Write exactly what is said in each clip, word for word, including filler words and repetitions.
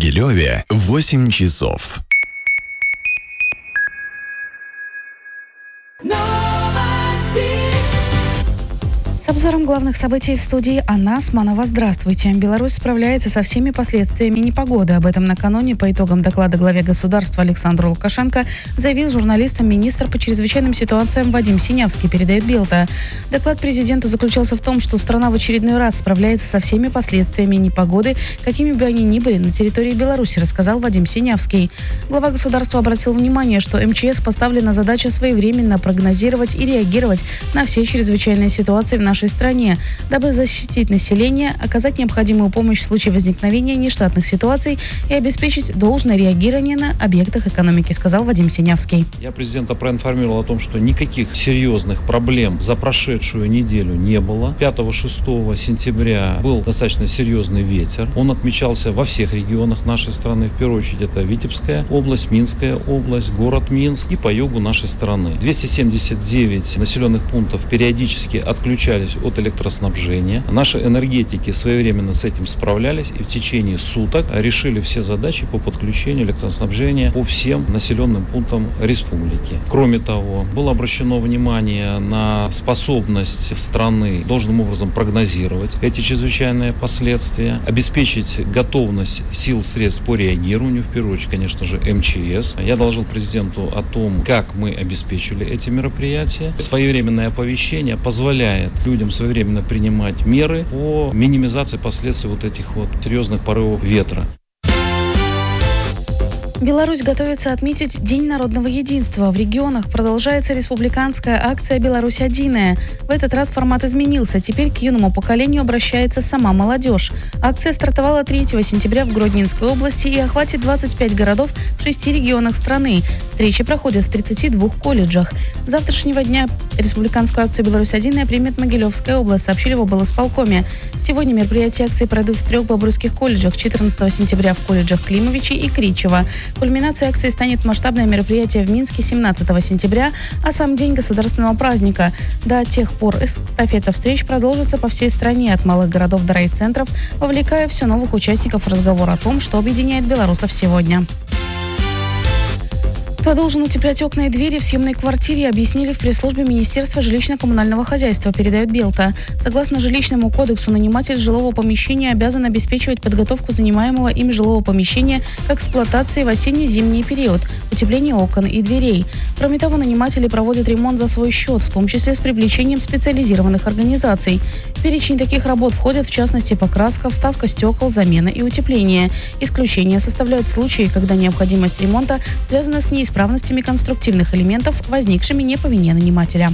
Могилеве восемь часов. С обзором главных событий в студии Анна Османова. Здравствуйте. Беларусь справляется со всеми последствиями непогоды. Об этом накануне по итогам доклада главе государства Александру Лукашенко заявил журналистам министр по чрезвычайным ситуациям Вадим Синявский, передает Белта. Доклад президента заключался в том, что страна в очередной раз справляется со всеми последствиями непогоды, какими бы они ни были, на территории Беларуси, рассказал Вадим Синявский. Глава государства обратил внимание, что эм че эс поставлена задача своевременно прогнозировать и реагировать на все чрезвычайные ситуации в нашей стране, дабы защитить население, оказать необходимую помощь в случае возникновения нештатных ситуаций и обеспечить должное реагирование на объектах экономики, сказал Вадим Синявский. Я президента проинформировал о том, что никаких серьезных проблем за прошедшую неделю не было. пятого-шестого сентября был достаточно серьезный ветер. Он отмечался во всех регионах нашей страны. В первую очередь это Витебская область, Минская область, город Минск и по югу нашей страны. двести семьдесят девять населенных пунктов периодически отключались от электроснабжения. Наши энергетики своевременно с этим справлялись и в течение суток решили все задачи по подключению электроснабжения по всем населенным пунктам республики. Кроме того, было обращено внимание на способность страны должным образом прогнозировать эти чрезвычайные последствия, обеспечить готовность сил средств по реагированию, в первую очередь, конечно же, эм че эс. Я доложил президенту о том, как мы обеспечили эти мероприятия. Своевременное оповещение позволяет людям своевременно принимать меры по минимизации последствий вот этих вот серьезных порывов ветра. Беларусь готовится отметить День народного единства. В регионах продолжается республиканская акция «Беларусь единая». В этот раз формат изменился. Теперь к юному поколению обращается сама молодежь. Акция стартовала третьего сентября в Гродненской области и охватит двадцать пять городов в шести регионах страны. Встречи проходят в тридцати двух колледжах. С завтрашнего дня республиканскую акцию «Беларусь единая» примет Могилевская область, сообщили в облсполкоме. Сегодня мероприятия акции пройдут в трех бобруйских колледжах: четырнадцатого сентября в колледжах Климовичи и Кричева. Кульминацией акции станет масштабное мероприятие в Минске семнадцатого сентября, а сам день государственного праздника. До тех пор эстафета встреч продолжится по всей стране, от малых городов до райцентров, вовлекая все новых участников в разговор о том, что объединяет белорусов сегодня. Кто должен утеплять окна и двери в съемной квартире, объяснили в пресс-службе Министерства жилищно-коммунального хозяйства, передает Белта. Согласно жилищному кодексу, наниматель жилого помещения обязан обеспечивать подготовку занимаемого им жилого помещения к эксплуатации в осенне-зимний период, утепление окон и дверей. Кроме того, наниматели проводят ремонт за свой счет, в том числе с привлечением специализированных организаций. В перечень таких работ входят, в частности, покраска, вставка стекол, замена и утепление. Исключения составляют случаи, когда необходимость ремонта связана с неисправностью неисправностями конструктивных элементов, возникшими не по вине нанимателя.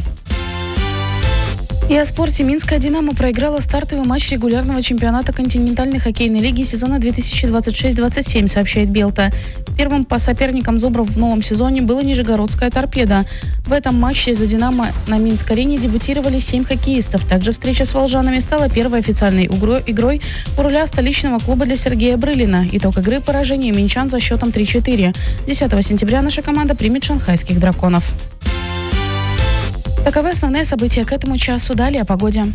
И о спорте. Минская «Динамо» проиграла стартовый матч регулярного чемпионата континентальной хоккейной лиги сезона две тысячи двадцать шесть двадцать семь, сообщает Белта. Первым по соперникам «Зубров» в новом сезоне было Нижегородская «Торпеда». В этом матче за «Динамо» на Минск-арене дебютировали семь хоккеистов. Также встреча с волжанами стала первой официальной игрой у руля столичного клуба для Сергея Брылина. Итог игры — поражение минчан со счетом три-четыре. десятого сентября наша команда примет шанхайских «Драконов». Таковы основные события к этому часу. Далее о погоде.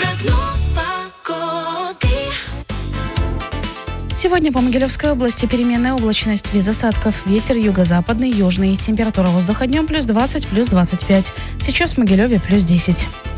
Сегодня по Могилевской области переменная облачность, без осадков. Ветер юго-западный, южный. Температура воздуха днем плюс двадцать, плюс двадцать пять. Сейчас в Могилеве плюс десять.